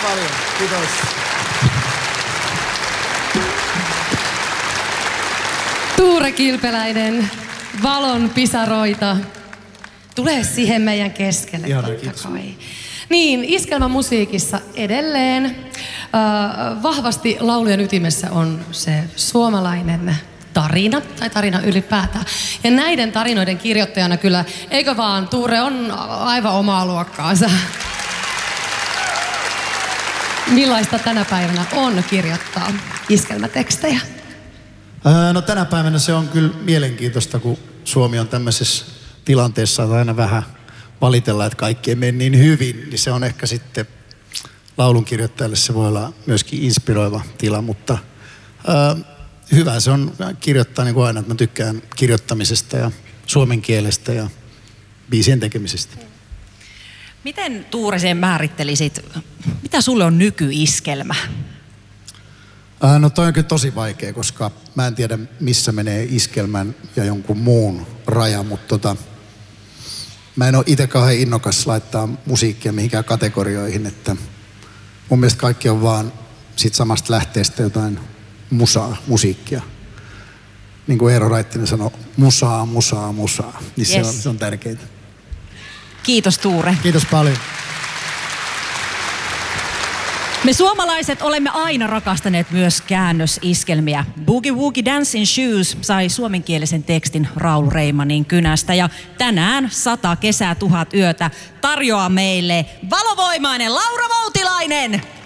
paljon. Kiitos. Tuure Kilpeläinen, valon pisaroita. Tule siihen meidän keskelle. Ihanaa, kiitos. Niin, iskelmämusiikissa edelleen vahvasti laulujen ytimessä on se suomalainen tarina, tai tarina ylipäätään. Ja näiden tarinoiden kirjoittajana kyllä, eikö vaan, Tuure on aivan omaa luokkaansa. Millaista tänä päivänä on kirjoittaa iskelmätekstejä? No tänä päivänä se on kyllä mielenkiintoista, kun Suomi on tämmöisessä tilanteessa, että aina vähän valitella, että kaikki ei mene niin hyvin, niin se on ehkä sitten laulunkirjoittajalle se voi olla myöskin inspiroiva tila, mutta hyvä se on kirjoittaa niin kuin aina, että mä tykkään kirjoittamisesta ja suomen kielestä ja biisien tekemisestä. Miten Tuure sen määrittelisit? Mitä sulle on nykyiskelmä? No toi on kyllä tosi vaikea, koska mä en tiedä missä menee iskelmän ja jonkun muun raja, mutta mä en ole itse kauhean innokas laittaa musiikkia mihinkään kategorioihin, että mun mielestä kaikki on vaan sit samasta lähteestä jotain musiikkia. Niin kuin Eero Raittinen sanoi, musaa, niin yes. se on tärkeintä. Kiitos Tuure. Kiitos paljon. Me suomalaiset olemme aina rakastaneet myös käännösiskelmiä. Boogie Woogie Dancing Shoes sai suomenkielisen tekstin Raul Reimanin kynästä. Ja tänään 100 kesää 1000 yötä tarjoaa meille valovoimainen Laura Voutilainen.